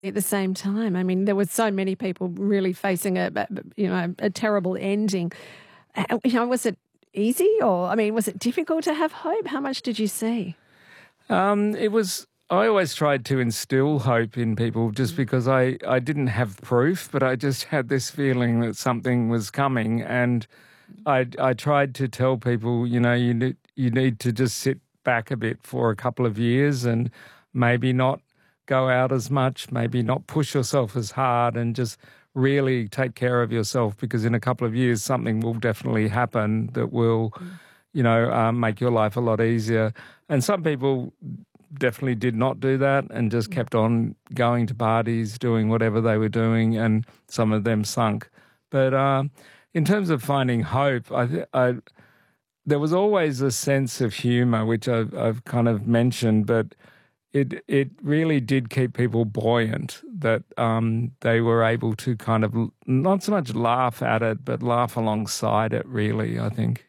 At the same time, I mean, there were so many people really facing a terrible ending. Was it easy, or I mean, was it difficult to have hope? How much did you see? It was. I always tried to instill hope in people just because I didn't have proof, but I just had this feeling that something was coming, and I tried to tell people, you need to just sit back a bit for a couple of years and maybe not go out as much, maybe not push yourself as hard, and just really take care of yourself, because in a couple of years something will definitely happen that will, make your life a lot easier. And some people definitely did not do that and just kept on going to parties, doing whatever they were doing, and some of them sunk. But in terms of finding hope, there was always a sense of humour, which I've kind of mentioned, but it really did keep people buoyant, that they were able to kind of not so much laugh at it, but laugh alongside it, really, I think.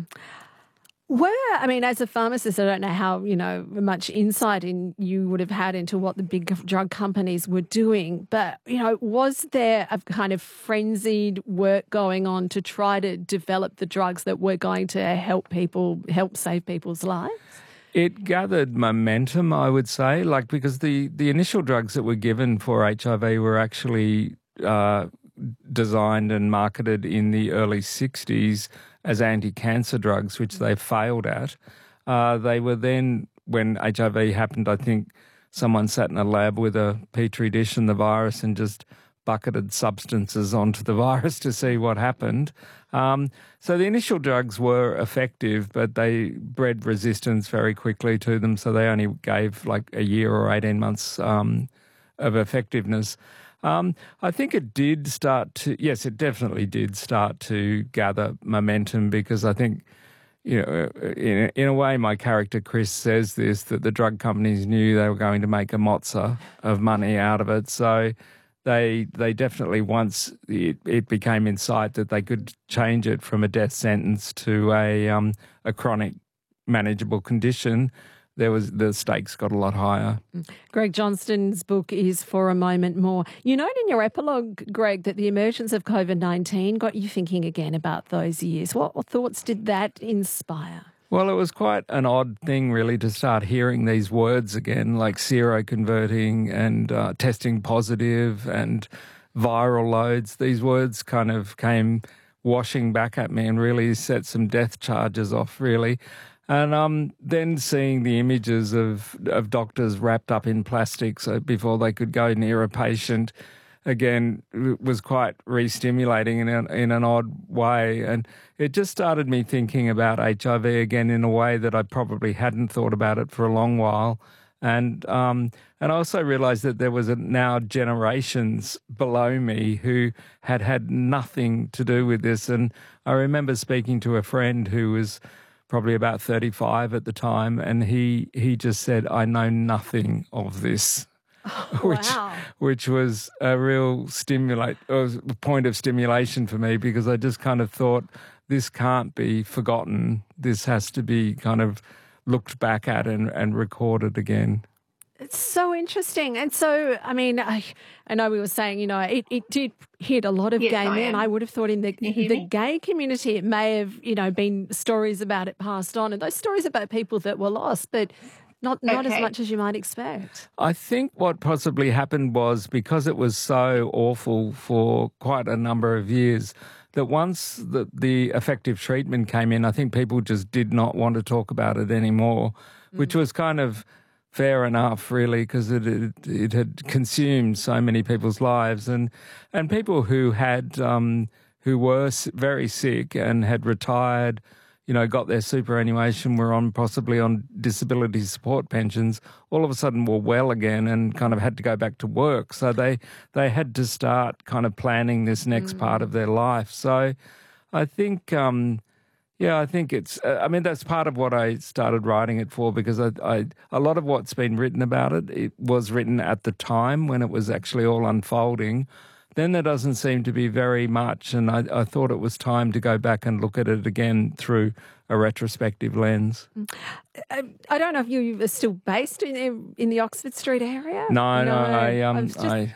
As a pharmacist, I don't know how, much insight you would have had into what the big drug companies were doing, but, was there a kind of frenzied work going on to try to develop the drugs that were going to help save people's lives? It gathered momentum, I would say, because the initial drugs that were given for HIV were actually designed and marketed in the early 60s as anti-cancer drugs, which they failed at. They were then, when HIV happened, I think someone sat in a lab with a petri dish and the virus and just bucketed substances onto the virus to see what happened. So the initial drugs were effective, but they bred resistance very quickly to them, so they only gave like a year or 18 months of effectiveness. I think it definitely did start to gather momentum, because I think, in a way, my character Chris says this, that the drug companies knew they were going to make a mozza of money out of it. So they definitely, once it became in sight that they could change it from a death sentence to a chronic manageable condition, the stakes got a lot higher. Greg Johnston's book is For a Moment More. You note in your epilogue, Greg, that the emergence of COVID-19 got you thinking again about those years. What thoughts did that inspire? Well, it was quite an odd thing, really, to start hearing these words again, like seroconverting and testing positive and viral loads. These words kind of came washing back at me and really set some death charges off, really. And then seeing the images of doctors wrapped up in plastic before they could go near a patient, again, was quite re-stimulating in an odd way. And it just started me thinking about HIV again in a way that I probably hadn't thought about it for a long while. And I also realised that there was now generations below me who had nothing to do with this. And I remember speaking to a friend who was probably about 35 at the time, and he just said, "I know nothing of this." Which was a real point of stimulation for me, because I just kind of thought, this can't be forgotten. This has to be kind of looked back at and recorded again. It's so interesting. And so, I know we were saying, it did hit a lot of gay men. I would have thought in the gay community, it may have, been stories about it passed on, and those stories about people that were lost, but not as much as you might expect. I think what possibly happened was, because it was so awful for quite a number of years, that once the effective treatment came in, I think people just did not want to talk about it anymore, which was kind of fair enough, really, because it had consumed so many people's lives, and people who were very sick and had retired, got their superannuation, were possibly on disability support pensions, all of a sudden were well again and kind of had to go back to work. So they had to start kind of planning this next part of their life. So I think I think it's, that's part of what I started writing it for, because a lot of what's been written about it was written at the time when it was actually all unfolding. then there doesn't seem to be very much. And I thought it was time to go back and look at it again through a retrospective lens. I don't know if you are still based in the Oxford Street area. No, I